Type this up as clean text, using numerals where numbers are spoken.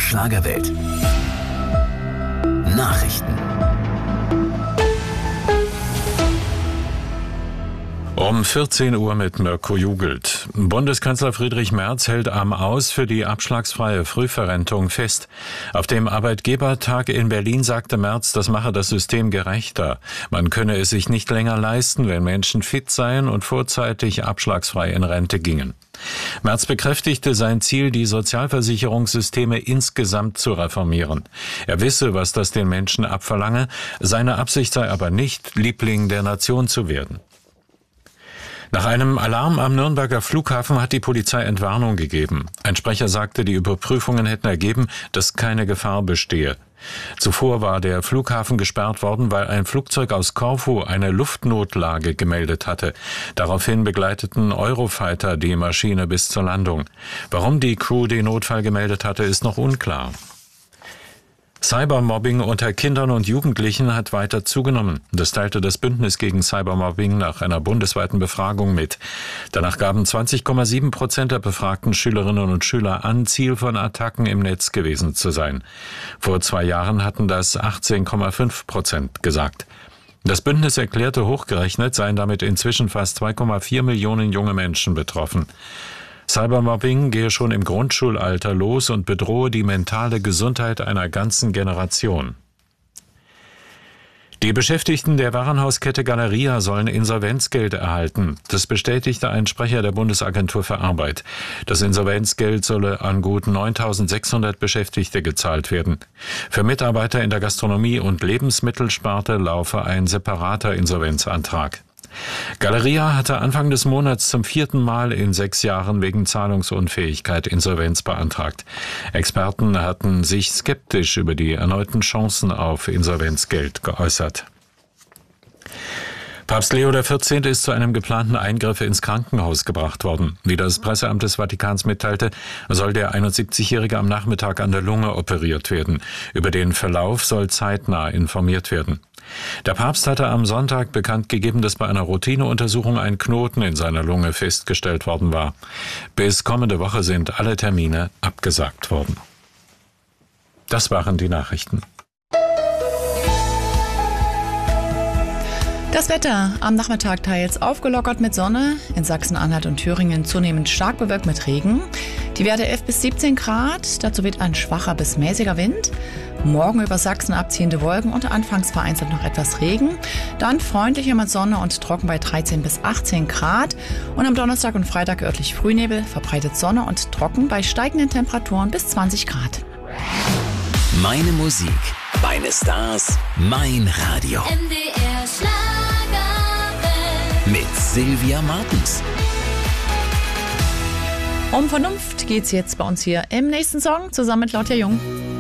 Schlagerwelt. Nachrichten. Um 14 Uhr mit Mirko Jugelt. Bundeskanzler Friedrich Merz hält am Aus für die abschlagsfreie Frühverrentung fest. Auf dem Arbeitgebertag in Berlin sagte Merz, das mache das System gerechter. Man könne es sich nicht länger leisten, wenn Menschen fit seien und vorzeitig abschlagsfrei in Rente gingen. Merz bekräftigte sein Ziel, die Sozialversicherungssysteme insgesamt zu reformieren. Er wisse, was das den Menschen abverlange. Seine Absicht sei aber nicht, Liebling der Nation zu werden. Nach einem Alarm am Nürnberger Flughafen hat die Polizei Entwarnung gegeben. Ein Sprecher sagte, die Überprüfungen hätten ergeben, dass keine Gefahr bestehe. Zuvor war der Flughafen gesperrt worden, weil ein Flugzeug aus Korfu eine Luftnotlage gemeldet hatte. Daraufhin begleiteten Eurofighter die Maschine bis zur Landung. Warum die Crew den Notfall gemeldet hatte, ist noch unklar. Cybermobbing unter Kindern und Jugendlichen hat weiter zugenommen. Das teilte das Bündnis gegen Cybermobbing nach einer bundesweiten Befragung mit. Danach gaben 20,7% der befragten Schülerinnen und Schüler an, Ziel von Attacken im Netz gewesen zu sein. Vor 2 Jahren hatten das 18,5% gesagt. Das Bündnis erklärte, hochgerechnet seien damit inzwischen fast 2,4 Millionen junge Menschen betroffen. Cybermobbing gehe schon im Grundschulalter los und bedrohe die mentale Gesundheit einer ganzen Generation. Die Beschäftigten der Warenhauskette Galeria sollen Insolvenzgeld erhalten. Das bestätigte ein Sprecher der Bundesagentur für Arbeit. Das Insolvenzgeld solle an gut 9.600 Beschäftigte gezahlt werden. Für Mitarbeiter in der Gastronomie und Lebensmittelsparte laufe ein separater Insolvenzantrag. Galeria hatte Anfang des Monats zum 4. Mal in 6 Jahren wegen Zahlungsunfähigkeit Insolvenz beantragt. Experten hatten sich skeptisch über die erneuten Chancen auf Insolvenzgeld geäußert. Papst Leo XIV. Ist zu einem geplanten Eingriff ins Krankenhaus gebracht worden. Wie das Presseamt des Vatikans mitteilte, soll der 71-Jährige am Nachmittag an der Lunge operiert werden. Über den Verlauf soll zeitnah informiert werden. Der Papst hatte am Sonntag bekannt gegeben, dass bei einer Routineuntersuchung ein Knoten in seiner Lunge festgestellt worden war. Bis kommende Woche sind alle Termine abgesagt worden. Das waren die Nachrichten. Das Wetter am Nachmittag teils aufgelockert mit Sonne, in Sachsen-Anhalt und Thüringen zunehmend stark bewölkt mit Regen. Die Werte 11 bis 17 Grad, dazu weht ein schwacher bis mäßiger Wind. Morgen über Sachsen abziehende Wolken und anfangs vereinzelt noch etwas Regen. Dann freundlicher mit Sonne und trocken bei 13 bis 18 Grad. Und am Donnerstag und Freitag örtlich Frühnebel, verbreitet Sonne und trocken bei steigenden Temperaturen bis 20 Grad. Meine Musik, meine Stars, mein Radio. MDR Schlagerwelt. Mit Sylvia Martens. Um Vernunft geht's jetzt bei uns hier im nächsten Song zusammen mit Claudia Jung.